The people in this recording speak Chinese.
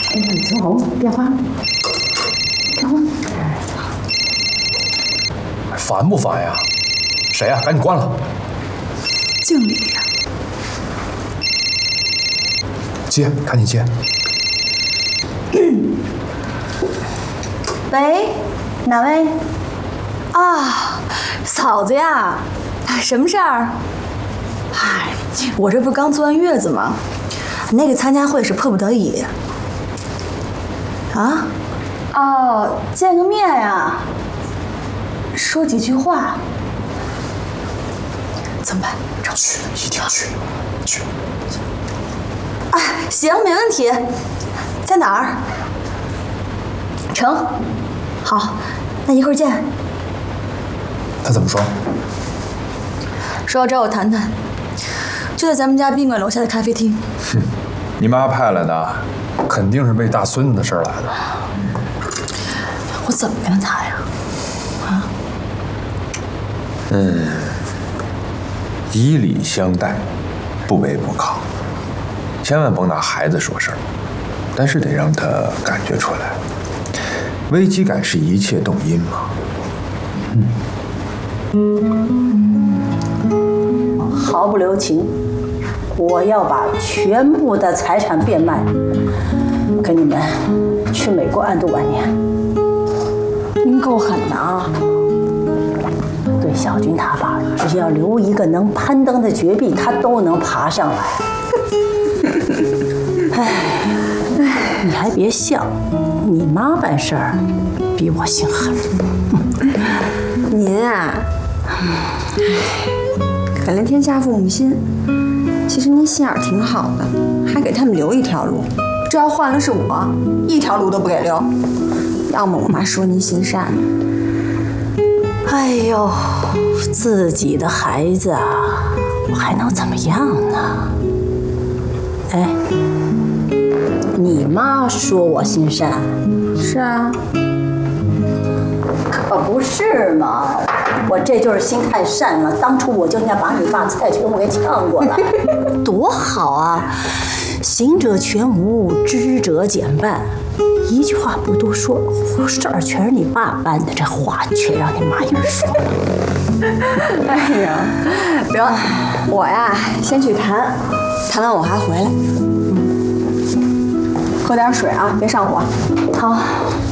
哎，陈红，电话。电话。 烦不烦呀？谁呀？赶紧关了。 经理呀。 接，赶紧接。 喂，哪位？啊，嫂子呀，什么事儿？嗨，我这不刚坐完月子吗？那个参加会是迫不得已。啊？哦，见个面呀，说几句话。怎么办？ 去，一定要去，去。 哎，行，没问题。在哪儿？成。好，那一会儿见。 他怎么说？ 说要找我谈谈，就在咱们家宾馆楼下的咖啡厅。 哼，你妈派来的，肯定是为大孙子的事儿来的。 我怎么跟他呀？啊？ 以礼相待，不卑不亢，千万甭拿孩子说事儿，但是得让他感觉出来，危机感是一切动因嘛。 毫不留情，我要把全部的财产变卖，跟你们去美国安度晚年。您够狠的啊！对小军他爸，只要留一个能攀登的绝壁，他都能爬上来。哎，你还别笑，你妈办事儿比我心狠。 您啊，可怜天下父母心。其实您心眼儿挺好的，还给他们留一条路。这要换了是我，一条路都不给留。要么我妈说您心善。 哎呦，自己的孩子啊，我还能怎么样呢？哎，你妈说我心善。 是啊。 可不是嘛，我这就是心太善了。当初我就应该把你爸蔡全武给抢过来，多好啊！行者全无，知者减半。一句话不多说，事儿全是你爸办的，这话却让你妈一人说。 哎呀，得，我呀先去谈，谈完我还回来。喝点水啊，别上火。 好。